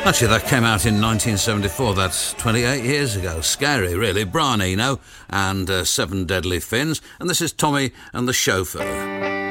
Actually, that came out in 1974. That's 28 years ago. Scary, really. Brian Eno and Seven Deadly Fins. And this is Tommy and the Chauffeur.